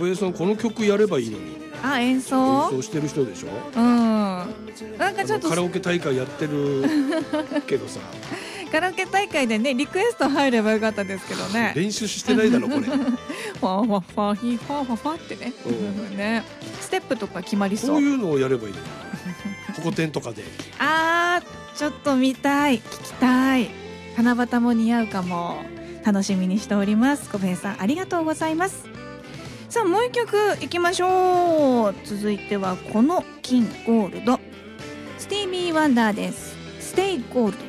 平さんこの曲やればいいのに。 演奏してる人でしょ。 なんかちょっとカラオケ大会やってるけどさカラオケ大会でねリクエスト入ればよかったですけどね。 練習してないだろこれ。ファファファファヒファファファってねね、ステップとか決まりそう。 こういうのをやればいいのに。ホコ天とかで。 ちょっと見たい、聞きたい。七夕も似合うかも。楽しみにしております。小平さんありがとうございます。さあもう一曲いきましょう。続いてはこの金ゴールド、スティービー・ワンダーです。ステイゴールド。